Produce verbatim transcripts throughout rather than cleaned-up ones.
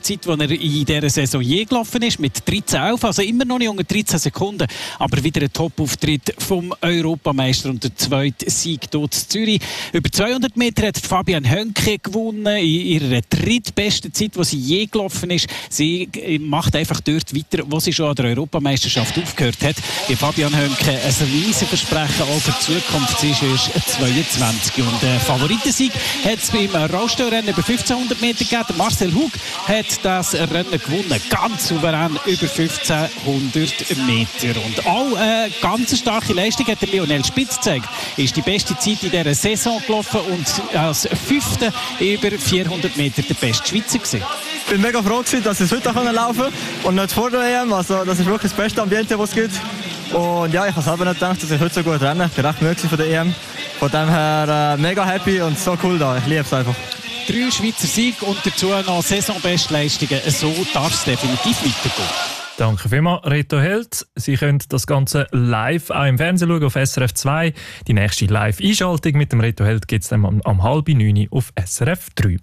Zeit, die er in dieser Saison je gelaufen ist, mit dreizehn elf, also immer noch nicht unter dreizehn Sekunden, aber wieder ein Top-Auftritt vom Europameister und der zweite Sieg dort in Zürich. Über zweihundert Meter hat Fabian Hönke gewonnen, in ihrer drittbesten Zeit, die sie je gelaufen ist. Sie macht einfach dort weiter, wo sie schon an der Europameisterschaft aufgehört hat. Die Fabian Hönke, ein riesiges Versprechen auch für die Zukunft. Sie ist erst zweiundzwanzig. Und der Favoritensieg hat es beim Rollstuhlrennen über fünfzehnhundert Meter gegeben. Marcel Hug hat das Rennen gewonnen. Ganz souverän über fünfzehnhundert Meter. Und auch eine ganz starke Leistung hat der Lionel Spitz gezeigt. Er ist die beste Zeit in dieser Saison gelaufen und als Fünfter über vierhundert Meter der beste Schweizer gewesen. Ich bin mega froh, dass ich heute laufen konnte und nicht vor der E M. Also, das ist wirklich das beste Ambiente, das es gibt. Und ja, ich habe selber nicht gedacht, dass ich heute so gut renne. Ich bin recht müde von der E M. Von dem her äh, mega happy und so cool da. Ich liebe es einfach. Drei Schweizer Siege und dazu noch Saisonbestleistungen. So darf es definitiv weitergehen. Danke vielmals, Reto Held. Sie können das Ganze live auch im Fernsehen schauen auf S R F zwei. Die nächste Live-Einschaltung mit dem Reto Held gibt es dann um, um halb neun auf S R F drei.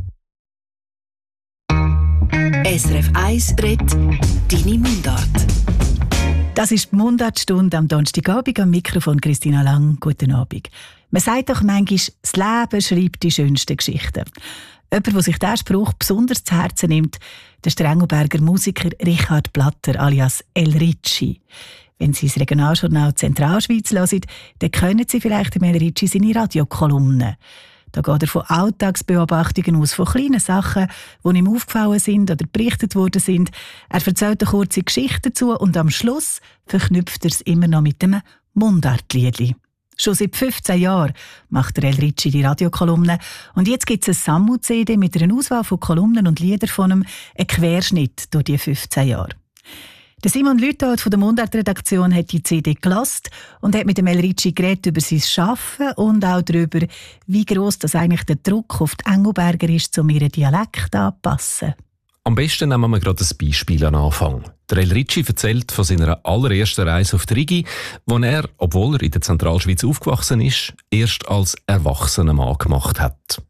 S R F eins redet deine Mundart. Das ist die Mundartstunde am Donnerstagabend am Mikrofon Christina Lang. Guten Abend. Man sagt doch manchmal, das Leben schreibt die schönsten Geschichten. Jemand, der sich diesen Spruch besonders zu Herzen nimmt, der ist der Engelberger Musiker Richard Blatter alias El Ricci. Wenn Sie das Regionaljournal Zentralschweiz hören, dann kennen Sie vielleicht El Ricci seine Radiokolumnen. Da geht er von Alltagsbeobachtungen aus, von kleinen Sachen, die ihm aufgefallen sind oder berichtet worden sind. Er erzählt eine kurze Geschichte dazu und am Schluss verknüpft er es immer noch mit einem Mundartliedli. Schon seit fünfzehn Jahren macht der El Ricci die Radiokolumnen und jetzt gibt es eine Sammu-C D mit einer Auswahl von Kolumnen und Liedern von ihm, ein Querschnitt durch die fünfzehn Jahre. Der Simon Lüthold von der Mundart-Redaktion hat die C D gehört und hat mit dem El Ricci geredet über sein Arbeiten und auch darüber, wie gross das eigentlich der Druck auf die Engelberger ist, um ihren Dialekt anzupassen. Am besten nehmen wir gerade ein Beispiel an Anfang. Der El Ricci erzählt von seiner allerersten Reise auf die Rigi, wo er, obwohl er in der Zentralschweiz aufgewachsen ist, erst als erwachsener Mann gemacht hat.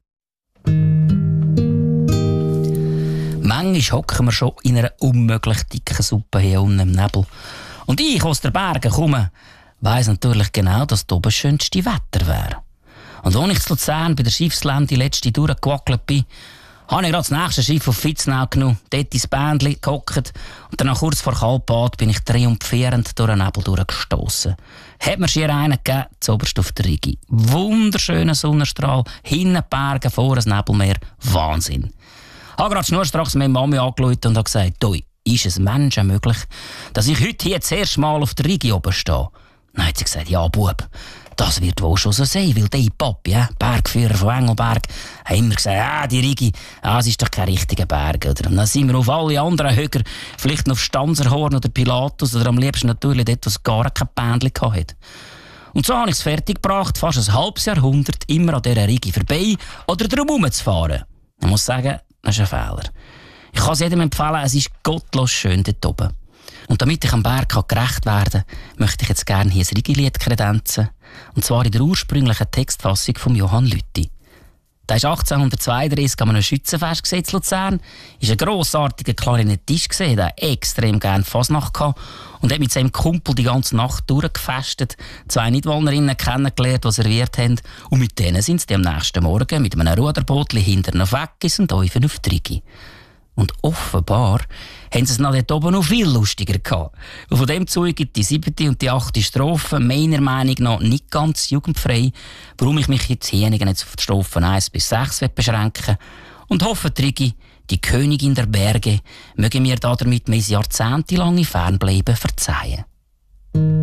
Manchmal hocken wir schon in einer unmöglich dicken Suppe hier unten im Nebel. Und ich, aus den Bergen komme, weiss natürlich genau, dass hier das schönste Wetter wäre. Und als ich zu Luzern bei der Schiffslände letzte durchgewackelt bin, habe ich gerade das nächste Schiff auf Vitznau genommen, dort ins Bändli gehockt und dann kurz vor Kalbad bin ich triumphierend durch den Nebel durchgestossen. Hat mir schier einen gegeben, zuoberst auf der Rigi. Wunderschöner Sonnenstrahl, hinten Berge, vor ein Nebelmeer. Wahnsinn. Ich habe gerade schnurstracks meine Mami angeschaut und habe gesagt, «Doi, ist es Menschen möglich, dass ich heute hier das erste Mal auf der Rigi oben stehe?» Dann hat sie gesagt, «Ja, Bub, das wird wohl schon so sein, weil der Papi, ja, Bergführer von Engelberg, hat immer gesagt, ja, die Rigi, ja, das ist doch kein richtiger Berg, oder?» Und dann sind wir auf alle anderen Höcker, vielleicht noch auf Stanserhorn oder Pilatus oder am liebsten natürlich dort, wo es gar kein Bändchen hatte. Und so habe ich es fertiggebracht, fast ein halbes Jahrhundert immer an dieser Rigi vorbei oder drum herumzufahren. Ich muss sagen, das ist ein Fehler. Ich kann es jedem empfehlen, es ist gottlos schön dort oben. Und damit ich am Berg gerecht werden kann, möchte ich jetzt gerne hier ein Rigi-Lied kredenzen. Und zwar in der ursprünglichen Textfassung von Johann Lüthi. Der war achtzehnhundertzweiunddreißig an einem Schützenfest in Luzern. Er war ein grossartiger Klarinettist, der hatte extrem gerne Fasnacht gehabt und hat mit seinem Kumpel die ganze Nacht durchgefestet, zwei Nidwalnerinnen kennengelernt, die serviert haben. Und mit denen sind sie am nächsten Morgen mit einem Ruderbootli hinterher auf Weggis und Eufen auf die Rigi. Und offenbar haben sie es nach dort oben noch viel lustiger gehabt. Und von dem Zeug gibt die siebte und die achte Strophe meiner Meinung nach nicht ganz jugendfrei, warum ich mich jetzt hier jetzt auf die Strophen eins bis sechs beschränken und hoffe, Rigi, die Königin der Berge, möge mir damit mein jahrzehntelange Fernbleiben verzeihen.